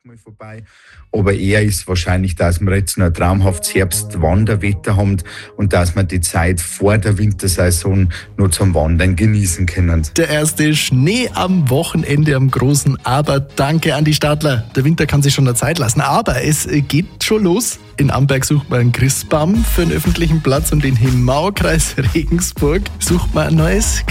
mal vorbei. Aber eher ist wahrscheinlich, dass wir jetzt noch ein traumhaftes Herbst-Wanderwetter haben und dass wir die Zeit vor der Wintersaison noch zum Wandern genießen können. Der erste Schnee am Wochenende am großen Aber. Danke an die Stadler. Der Winter kann sich schon eine Zeit lassen, aber es geht schon los. In Amberg sucht man einen Christbaum für einen öffentlichen Platz und in Himmaukreis Regensburg sucht man ein neues